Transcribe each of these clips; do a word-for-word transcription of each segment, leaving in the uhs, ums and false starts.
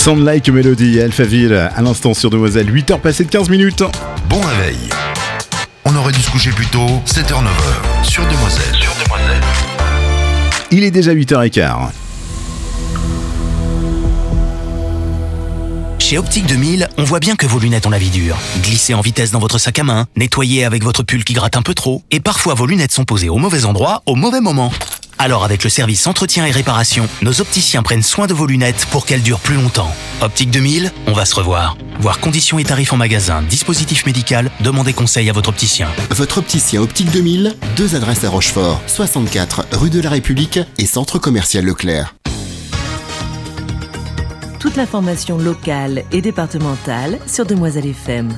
Sound Like a Melody, Alphaville, à l'instant sur Demoiselle, huit heures passées de quinze minutes. Bon réveil. On aurait dû se coucher plus tôt, sept heures neuf heures, sur Demoiselle. Sur Demoiselle. Il est déjà huit heures quinze. Chez Optique deux mille, on voit bien que vos lunettes ont la vie dure. Glissez en vitesse dans votre sac à main, nettoyez avec votre pull qui gratte un peu trop, et parfois vos lunettes sont posées au mauvais endroit, au mauvais moment. Alors avec le service entretien et réparation, nos opticiens prennent soin de vos lunettes pour qu'elles durent plus longtemps. Optique deux mille, on va se revoir. Voir conditions et tarifs en magasin, dispositif médical, demandez conseil à votre opticien. Votre opticien Optique deux mille, deux adresses à Rochefort, soixante-quatre rue de la République et centre commercial Leclerc. Toute l'information locale et départementale sur Demoiselle F M.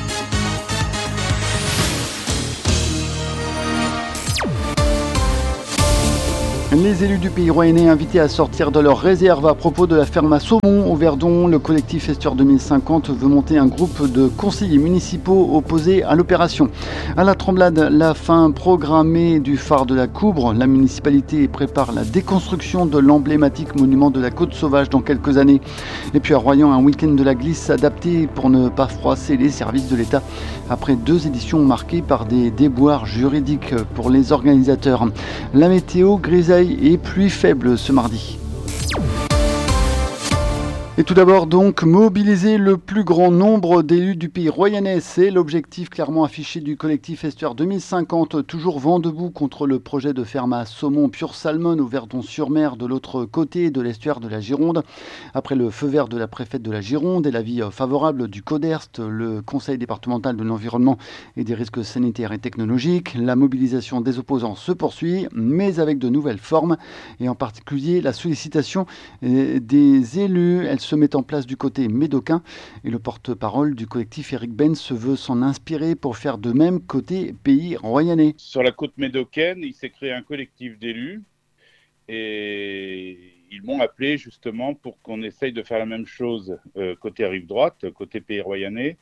Les élus du Pays Royannais invités à sortir de leur réserve à propos de la ferme à saumon au Verdon. Le collectif Estuaire deux mille cinquante veut monter un groupe de conseillers municipaux opposés à l'opération. À la Tremblade, la fin programmée du phare de la Coubre. La municipalité prépare la déconstruction de l'emblématique monument de la Côte Sauvage dans quelques années. Et puis à Royan, un week-end de la glisse adapté pour ne pas froisser les services de l'État après deux éditions marquées par des déboires juridiques pour les organisateurs. La météo, grisaille et pluie faible ce mardi. Et tout d'abord donc, mobiliser le plus grand nombre d'élus du Pays Royannais, c'est l'objectif clairement affiché du collectif Estuaire deux mille cinquante, toujours vent debout contre le projet de ferme à saumon pure salmon au Verdon-sur-Mer de l'autre côté de l'estuaire de la Gironde. Après le feu vert de la préfète de la Gironde et l'avis favorable du CODERST, le Conseil départemental de l'environnement et des risques sanitaires et technologiques, la mobilisation des opposants se poursuit, mais avec de nouvelles formes, et en particulier la sollicitation des élus. Elle se met en place du côté médocain et le porte-parole du collectif Eric Ben se veut s'en inspirer pour faire de même côté Pays Royannais. Sur la côte médocaine, il s'est créé un collectif d'élus et ils m'ont appelé justement pour qu'on essaye de faire la même chose euh, côté rive droite, côté Pays Royannais.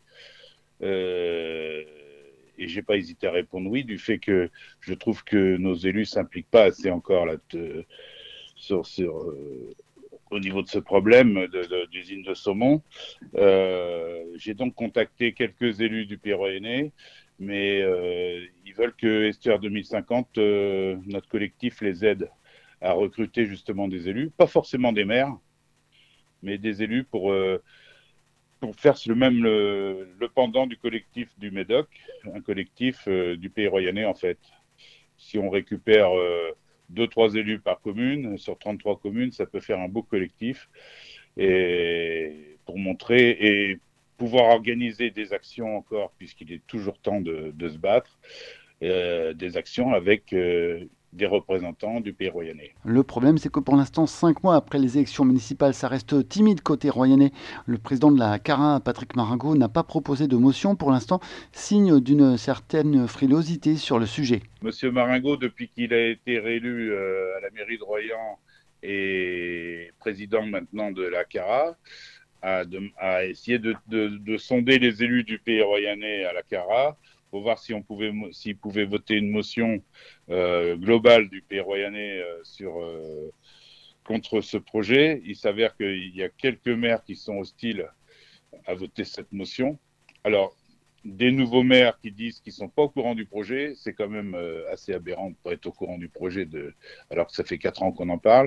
Euh, et j'ai pas hésité à répondre oui, du fait que je trouve que nos élus s'impliquent pas assez encore là de, sur sur euh, au niveau de ce problème de, de, d'usine de saumon. Euh, j'ai donc contacté quelques élus du Pays Royannais, mais euh, ils veulent que Estuaire deux mille cinquante, euh, notre collectif, les aide à recruter justement des élus, pas forcément des maires, mais des élus pour, euh, pour faire le même le, le pendant du collectif du Médoc, un collectif euh, du Pays Royannais en fait. Si on récupère euh, deux, trois élus par commune, sur trente-trois communes, ça peut faire un beau collectif. Et pour montrer et pouvoir organiser des actions encore, puisqu'il est toujours temps de, de se battre, euh, des actions avec euh, des représentants du Pays Royannais. Le problème, c'est que pour l'instant, cinq mois après les élections municipales, ça reste timide côté Royannais. Le président de la CARA, Patrick Maringaud, n'a pas proposé de motion pour l'instant, signe d'une certaine frilosité sur le sujet. Monsieur Maringaud, depuis qu'il a été réélu euh, à la mairie de Royan et président maintenant de la CARA, a, de, a essayé de, de, de sonder les élus du Pays Royannais à la CARA pour voir si on pouvait, s'ils pouvaient voter une motion euh, globale du Pays Royannais euh, sur, euh, contre ce projet. Il s'avère qu'il y a quelques maires qui sont hostiles à voter cette motion. Alors, des nouveaux maires qui disent qu'ils ne sont pas au courant du projet, c'est quand même euh, assez aberrant de ne pas être au courant du projet, de, alors que ça fait quatre ans qu'on en parle.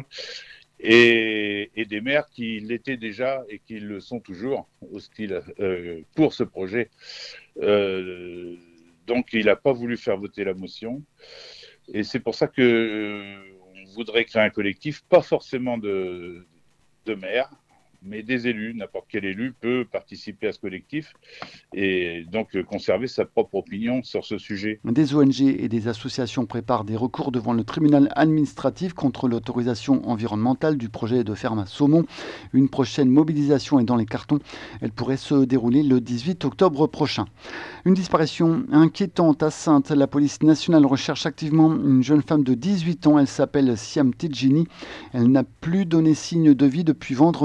Et, et des maires qui l'étaient déjà et qui le sont toujours hostiles euh, pour ce projet. Euh, donc, il n'a pas voulu faire voter la motion. Et c'est pour ça qu'on euh, voudrait créer un collectif, pas forcément de, de maires, mais des élus. N'importe quel élu peut participer à ce collectif et donc euh, conserver sa propre opinion sur ce sujet. Des O N G et des associations préparent des recours devant le tribunal administratif contre l'autorisation environnementale du projet de ferme à saumon. Une prochaine mobilisation est dans les cartons. Elle pourrait se dérouler le dix-huit octobre prochain. Une disparition inquiétante à Saintes. La police nationale recherche activement une jeune femme de dix-huit ans. Elle s'appelle Siam Tedjini. Elle n'a plus donné signe de vie depuis vendredi dernier.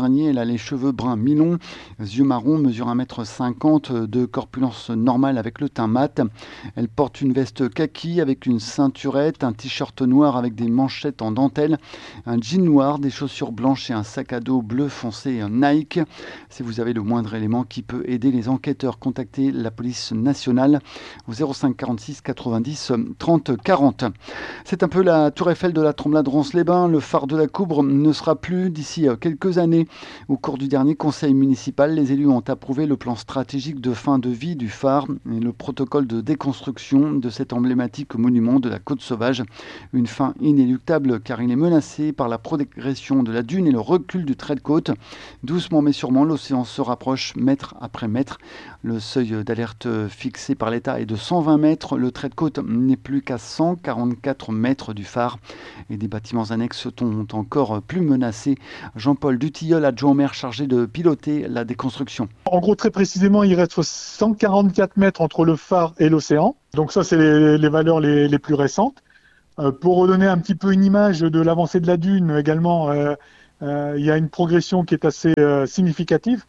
dernier. Elle a les cheveux bruns mi-longs, yeux marrons, mesure un mètre cinquante, de corpulence normale avec le teint mat. Elle porte une veste kaki avec une ceinturette, un t-shirt noir avec des manchettes en dentelle, un jean noir, des chaussures blanches et un sac à dos bleu foncé Nike. Si vous avez le moindre élément qui peut aider les enquêteurs, contactez la police nationale au zéro cinq quarante-six quatre-vingt-dix trente quarante. C'est un peu la tour Eiffel de la Tremblade Rance-les-Bains. Le phare de la Coubre ne sera plus d'ici quelques années. Au cours du dernier conseil municipal, les élus ont approuvé le plan stratégique de fin de vie du phare et le protocole de déconstruction de cet emblématique monument de la côte sauvage. Une fin inéluctable car il est menacé par la progression de la dune et le recul du trait de côte. Doucement mais sûrement, l'océan se rapproche mètre après mètre. Le seuil d'alerte fixé par l'État est de cent vingt mètres. Le trait de côte n'est plus qu'à cent quarante-quatre mètres du phare et des bâtiments annexes sont encore plus menacés. Jean-Paul Dutilleul, adjoint au maire chargé de piloter la déconstruction. En gros, très précisément, il reste cent quarante-quatre mètres entre le phare et l'océan. Donc ça, c'est les, les valeurs les, les plus récentes. Euh, pour redonner un petit peu une image de l'avancée de la dune également, euh, euh, il y a une progression qui est assez euh, significative.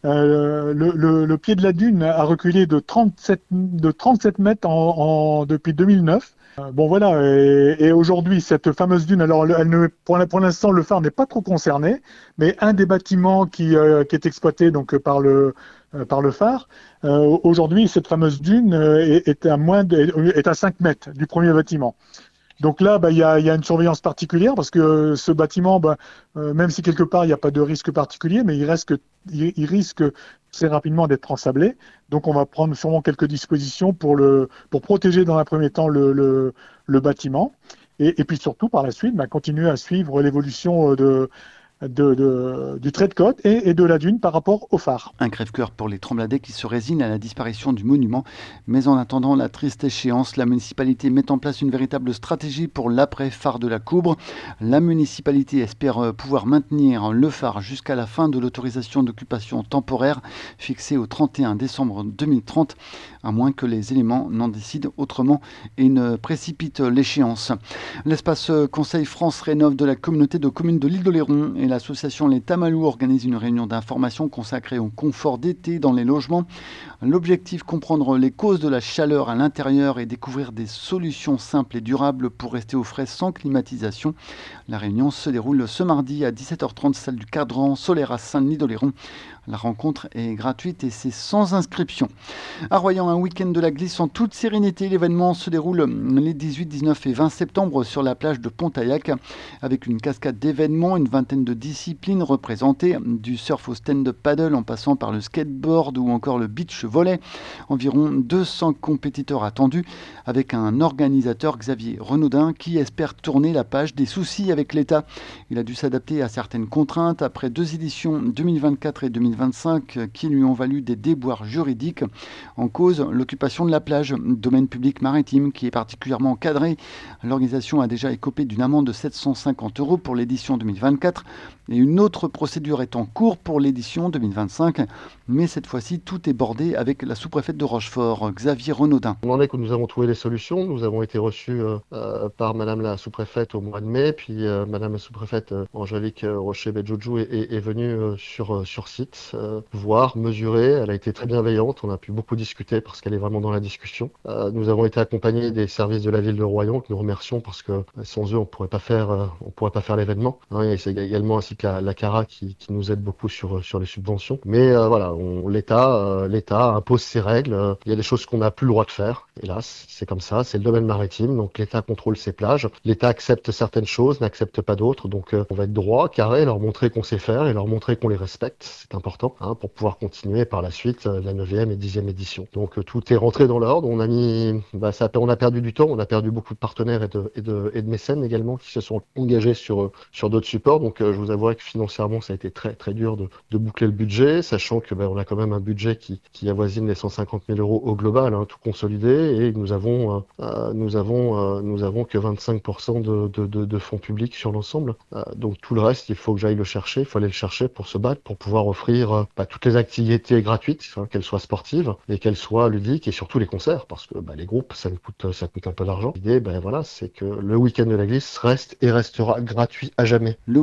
Euh, le, le, le pied de la dune a reculé de trente-sept, de trente-sept mètres en, en, depuis deux mille neuf. Euh, bon voilà, et, et aujourd'hui cette fameuse dune, alors elle ne, pour, pour l'instant le phare n'est pas trop concerné, mais un des bâtiments qui, euh, qui est exploité donc par le euh, par le phare, euh, aujourd'hui cette fameuse dune est, est à moins de, est à cinq mètres du premier bâtiment. Donc là, bah, y a, y a une surveillance particulière parce que ce bâtiment, bah, euh, même si quelque part il n'y a pas de risque particulier, mais il, reste que, il, il risque très rapidement d'être ensablé. Donc on va prendre sûrement quelques dispositions pour, le, pour protéger dans un premier temps le, le, le bâtiment et, et puis surtout par la suite bah, continuer à suivre l'évolution de, de, de, du trait de côte et, et de la dune par rapport au phare. Un crève-cœur pour les Trembladais qui se résignent à la disparition du monument. Mais en attendant la triste échéance, la municipalité met en place une véritable stratégie pour l'après-phare de la Coubre. La municipalité espère pouvoir maintenir le phare jusqu'à la fin de l'autorisation d'occupation temporaire fixée au trente et un décembre deux mille trente, à moins que les éléments n'en décident autrement et ne précipitent l'échéance. L'espace Conseil France Rénov' de la communauté de communes de l'île d'Oléron et l'association Les Tamalous organise une réunion d'information consacrée au confort d'été dans les logements. L'objectif, comprendre les causes de la chaleur à l'intérieur et découvrir des solutions simples et durables pour rester au frais sans climatisation. La réunion se déroule ce mardi à dix-sept heures trente, salle du Cadran Solaire à Saint-Denis d'Oléron. La rencontre est gratuite et c'est sans inscription. À Royan, un week-end de la glisse en toute sérénité. L'événement se déroule les dix-huit, dix-neuf et vingt septembre sur la plage de Pontaillac avec une cascade d'événements, une vingtaine de disciplines représentées, du surf au stand-up paddle en passant par le skateboard ou encore le beach volley. Environ deux cents compétiteurs attendus avec un organisateur, Xavier Renaudin, qui espère tourner la page des soucis avec l'État. Il a dû s'adapter à certaines contraintes après deux éditions deux mille vingt-quatre et deux mille vingt-cinq qui lui ont valu des déboires juridiques. En cause, l'occupation de la plage, domaine public maritime qui est particulièrement encadré. L'organisation a déjà écopé d'une amende de sept cent cinquante euros pour l'édition deux mille vingt-quatre et une autre procédure est en cours pour l'édition deux mille vingt-cinq. Mais cette fois-ci, tout est bordé avec la sous-préfète de Rochefort, Xavier Renaudin. On en est que nous avons trouvé des solutions. Nous avons été reçus euh, par Madame la sous-préfète au mois de mai, puis euh, Madame la sous-préfète euh, Angélique Rocher-Bedjoujou est, est, est venue euh, sur, euh, sur site, euh, voir, mesurer. Elle a été très bienveillante. On a pu beaucoup discuter parce qu'elle est vraiment dans la discussion. Euh, nous avons été accompagnés des services de la ville de Royan que nous remercions parce que sans eux, on pourrait pas faire, euh, on pourrait pas faire l'événement. Hein, et c'est également ainsi que la, la CARA qui, qui nous aide beaucoup sur, sur les subventions. Mais euh, voilà, on, l'État, euh, l'État impose ses règles. Il y a des choses qu'on n'a plus le droit de faire. Hélas, c'est comme ça. C'est le domaine maritime. Donc l'État contrôle ses plages. L'État accepte certaines choses, n'accepte pas d'autres. Donc euh, on va être droit, carré, leur montrer qu'on sait faire et leur montrer qu'on les respecte. C'est important hein, pour pouvoir continuer par la suite euh, la neuvième et dixième édition. Donc euh, tout est rentré dans l'ordre. On a mis, bah, ça, on a perdu du temps. On a perdu beaucoup de partenaires et de, et de, et de mécènes également qui se sont engagés sur sur d'autres supports. Donc euh, je vous avouerai que financièrement ça a été très très dur de, de boucler le budget, sachant que bah, on a quand même un budget qui qui avoisine les cent cinquante mille euros au global, hein, tout consolidé, et nous avons euh, nous avons euh, nous avons que vingt-cinq pour cent de, de, de, de fonds publics sur l'ensemble. Euh, donc tout le reste, il faut que j'aille le chercher. Il faut aller le chercher pour se battre, pour pouvoir offrir euh, bah, toutes les activités gratuites, hein, qu'elles soient sportives et qu'elles soient ludiques, et surtout les concerts, parce que bah, les groupes, ça nous coûte ça coûte un peu d'argent. L'idée, ben bah, voilà, c'est que le week-end de la glisse reste et restera gratuit à jamais. Le week-end de la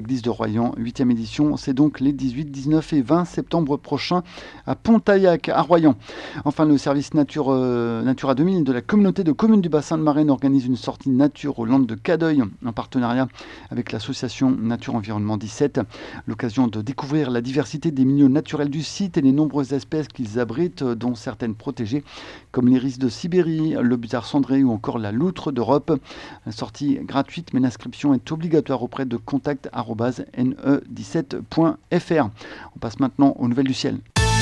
la Glisse de Royan, huitième édition. C'est donc les dix-huit, dix-neuf et vingt septembre prochains à Pontaillac, à Royan. Enfin, le service Nature, euh, Natura deux mille de la communauté de communes du bassin de Marraine organise une sortie nature au Landes de Cadeuil en partenariat avec l'association Nature Environnement dix-sept. L'occasion de découvrir la diversité des milieux naturels du site et les nombreuses espèces qu'ils abritent, dont certaines protégées comme l'iris de Sibérie, le busard cendré ou encore la loutre d'Europe. La sortie gratuite, mais l'inscription est obligatoire auprès de contact arobase n e dix-sept point f r. On passe maintenant aux nouvelles du ciel.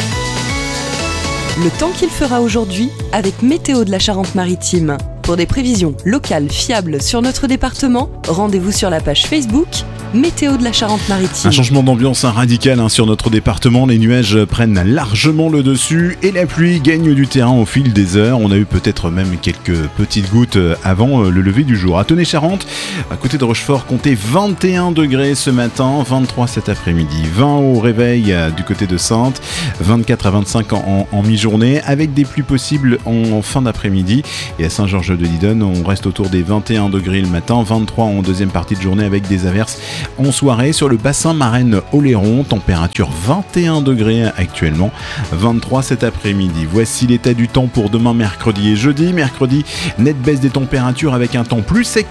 Le temps qu'il fera aujourd'hui avec Météo de la Charente-Maritime. Pour des prévisions locales fiables sur notre département, rendez-vous sur la page Facebook Météo de la Charente-Maritime. Un changement d'ambiance hein, radical hein, sur notre département. Les nuages prennent largement le dessus et la pluie gagne du terrain au fil des heures. On a eu peut-être même quelques petites gouttes avant le lever du jour. À Tenay-Charente, à côté de Rochefort, comptez vingt et un degrés ce matin, vingt-trois cet après-midi, vingt au réveil du côté de Saintes, vingt-quatre à vingt-cinq en, en, en mi-journée, avec des pluies possibles en, en fin d'après-midi. Et à Saint-Georges-de-Lidonne, on reste autour des vingt et un degrés le matin, vingt-trois en deuxième partie de journée avec des averses en soirée. Sur le bassin Marraine-Oléron, température vingt et un degrés actuellement, vingt-trois cet après-midi. Voici l'état du temps pour demain mercredi et jeudi. Mercredi, nette baisse des températures avec un temps plus sec